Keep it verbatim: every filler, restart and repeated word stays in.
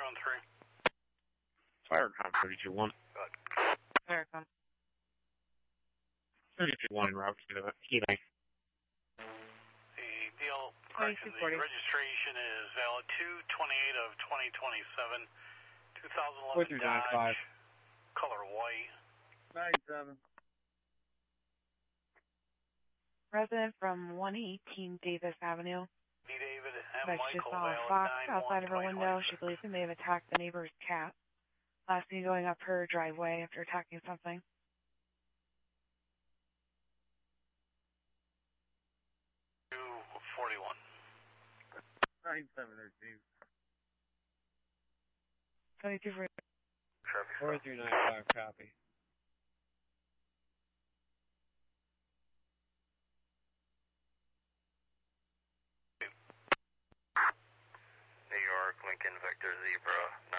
one three. Firecom thirty-two one. Good. Firecom. thirty-two one, route to the Kenai. The deal, correction, the registration is valid two twenty-eight of twenty twenty-seven, two thousand eleven Dodge, color white. nine seven. Resident from one eighteen Davis Avenue. D. David M. But she Michael, saw a valid fox nine outside of her one window. She believes he may have attacked the neighbor's cat. Last seen going up her driveway after attacking something. two forty-one. nine seven thirteen. seventy-two for four three nine five, copy. New York, Lincoln, Victor, Zebra,